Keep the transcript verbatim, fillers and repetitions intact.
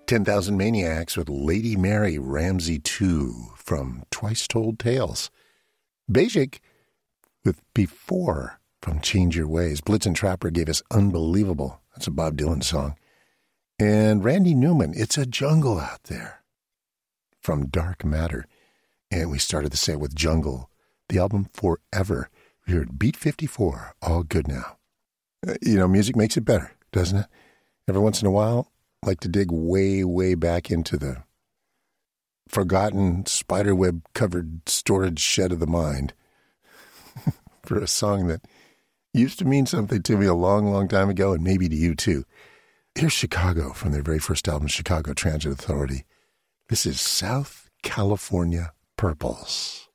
ten thousand Maniacs with Lady Mary Ramsey two from Twice Told Tales. Basic with Before from Change Your Ways. Blitzen Trapper gave us Unbelievable. That's a Bob Dylan song. And Randy Newman, It's a Jungle Out There from Dark Matter. And we started the set with Jungle, the album Forever. We heard Beat fifty-four, All Good Now. Uh, you know, music makes it better, doesn't it? Every once in a while, I like to dig way, way back into the forgotten spiderweb-covered storage shed of the mind for a song that used to mean something to me a long, long time ago, and maybe to you too. Here's Chicago from their very first album, Chicago Transit Authority. This is South California Purples.